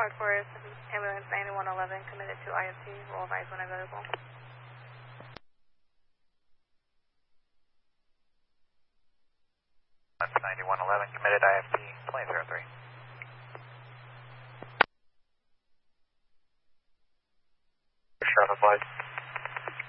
Howard Forest, ambulance 9111 committed to IFT. Will advise when available. That's 9111 committed IFT 2003. Shuttle flight.